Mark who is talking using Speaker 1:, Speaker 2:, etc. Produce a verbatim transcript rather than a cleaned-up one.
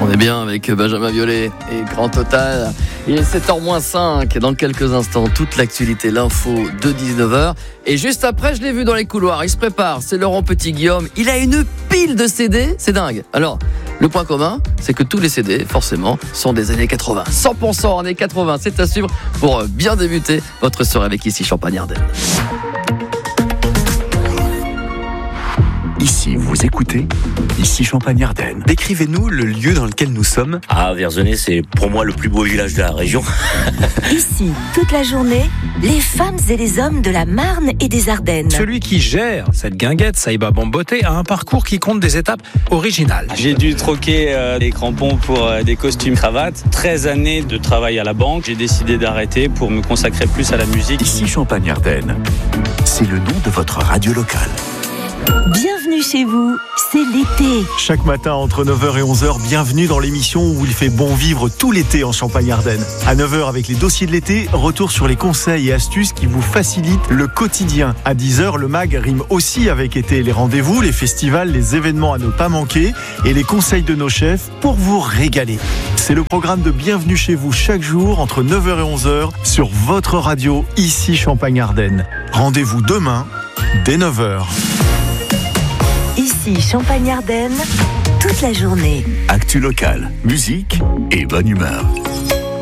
Speaker 1: On est bien avec Benjamin Biolay et Grand Total. Il est sept heures moins cinq. Dans quelques instants, toute l'actualité, l'info de dix-neuf heures. Et juste après, je l'ai vu dans les couloirs. Il se prépare. C'est Laurent Petit-Guillaume. Il a une pile de C D. C'est dingue. Alors, le point commun, c'est que tous les C D, forcément, sont des années quatre-vingts. cent pour cent années quatre-vingts. C'est à suivre pour bien débuter votre soirée avec Ici Champagne-Ardenne.
Speaker 2: Ici, vous écoutez Ici Champagne-Ardenne. Décrivez-nous le lieu dans lequel nous sommes.
Speaker 3: Ah, Verzenay, c'est pour moi le plus beau village de la région.
Speaker 4: Ici, toute la journée, les femmes et les hommes de la Marne et des Ardennes.
Speaker 5: Celui qui gère cette guinguette, Saïba Bamboté, a un parcours qui compte des étapes originales.
Speaker 6: J'ai dû troquer euh, des crampons pour euh, des costumes cravates. treize années de travail à la banque. J'ai décidé d'arrêter pour me consacrer plus à la musique.
Speaker 2: Ici Champagne-Ardenne, c'est le nom de votre radio locale.
Speaker 4: Bienvenue chez vous, c'est l'été.
Speaker 7: Chaque matin entre neuf heures et onze heures, bienvenue dans l'émission où il fait bon vivre tout l'été en Champagne-Ardenne. À neuf heures avec les dossiers de l'été, retour sur les conseils et astuces qui vous facilitent le quotidien. À dix heures, le mag rime aussi avec été. Les rendez-vous, les festivals, les événements à ne pas manquer et les conseils de nos chefs pour vous régaler. C'est le programme de Bienvenue chez vous chaque jour entre neuf heures et onze heures sur votre radio Ici Champagne-Ardenne. Rendez-vous demain dès neuf heures.
Speaker 4: Ici Champagne-Ardenne, toute la journée.
Speaker 2: Actu locale, musique et bonne humeur.